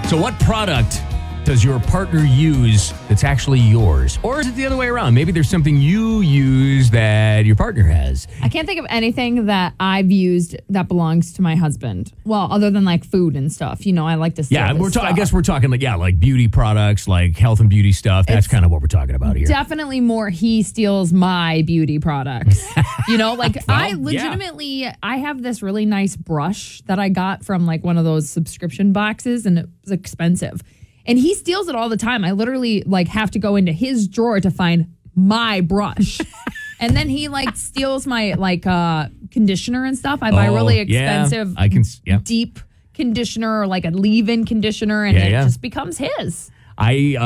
So what product does your partner use that's actually yours? Or is it the other way around? Maybe there's something you use that your partner has. I can't think of anything that I've used that belongs to my husband. Well, other than like food and stuff. You know, I like to steal his stuff. I guess we're talking like beauty products, like health and beauty stuff. That's kind of what we're talking about here. Definitely more he steals my beauty products. You know, like I legitimately, I have this really nice brush that I got from like one of those subscription boxes and it was expensive. And he steals it all the time. I literally like have to go into his drawer to find my brush. And then he like steals my like conditioner and stuff. I buy really expensive deep conditioner or like a leave-in conditioner and it just becomes his. And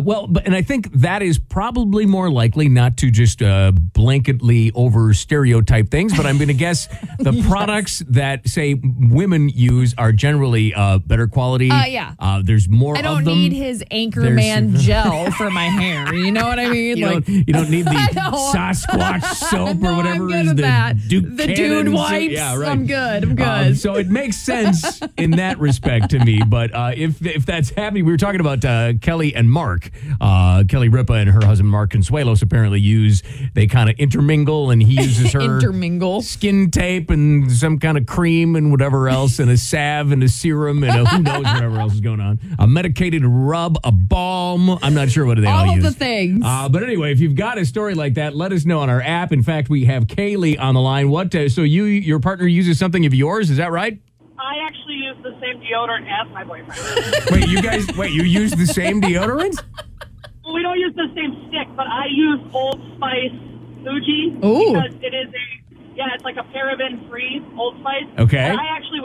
I think that is probably more likely not to just blanketly over stereotype things, but I'm going to guess the products that, say, women use are generally better quality. There's more of them. I don't need his Anchorman gel for my hair. You know what I mean? You don't need the Sasquatch soap or whatever. I'm good at that. The Dude wipes. Yeah, right. I'm good. So it makes sense in that respect to me. But if that's happening, we were talking about Kelly and Mark. Kelly Ripa and her husband Mark Consuelos apparently they kind of intermingle, and he uses her skin tape and some kind of cream and whatever else, and a salve and a serum and who knows whatever else is going on. A medicated rub, a balm. I'm not sure what they all use. All of the things. But anyway, if you've got a story like that, let us know on our app. In fact, we have Kaylee on the line. So your partner uses something of yours, is that right? I actually use the same deodorant as my boyfriend. You use the same deodorant? Well, we don't use the same stick, but I use Old Spice Fuji. Ooh. Because it is it's like a paraben-free Old Spice. Okay. And I actually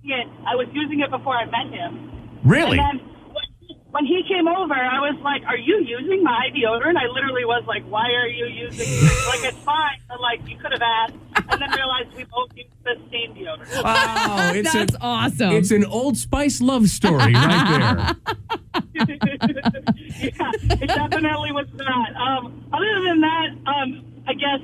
was using it before I met him. Really? And then when he came over, I was like, "Are you using my deodorant?" I literally was like, "Why are you using like it's fine, but like you could have asked." And then realized we both use the same deodorant. Wow, that's awesome. It's an Old Spice love story right there. Yeah, it definitely was not. Other than that, I guess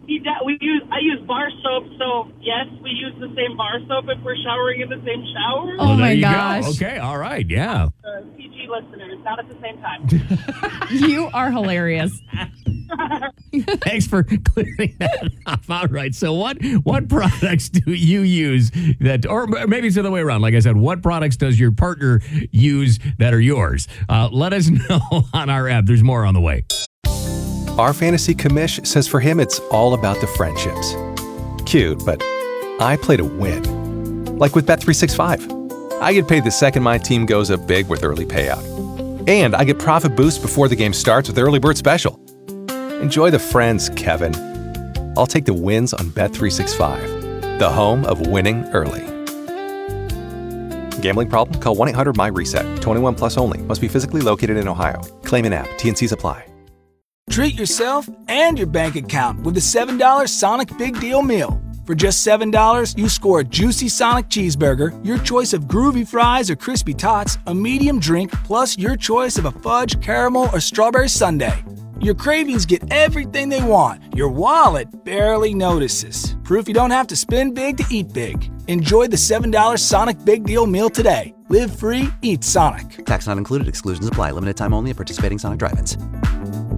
I use bar soap, so yes, we use the same bar soap if we're showering in the same shower. Oh my gosh. Go. Okay, all right, yeah. PG listeners, not at the same time. You are hilarious. Thanks for clearing that up. All right, so what products do you use that, or maybe it's the other way around, like I said, what products does your partner use that are yours? Let us know on our app. There's more on the way. Our fantasy commish says for him, it's all about the friendships. Cute, but I play to win. Like with Bet365. I get paid the second my team goes up big with early payout. And I get profit boost before the game starts with Early Bird Special. Enjoy the friends, Kevin. I'll take the wins on Bet365, the home of winning early. Gambling problem? Call 1-800-MY-RESET. 21 plus only. Must be physically located in Ohio. Claim in app. T&Cs apply. Treat yourself and your bank account with the $7 Sonic Big Deal Meal. For just $7, you score a juicy Sonic cheeseburger, your choice of groovy fries or crispy tots, a medium drink, plus your choice of a fudge, caramel, or strawberry sundae. Your cravings get everything they want. Your wallet barely notices. Proof you don't have to spend big to eat big. Enjoy the $7 Sonic Big Deal Meal today. Live free, eat Sonic. Tax not included. Exclusions apply. Limited time only at participating Sonic drive-ins.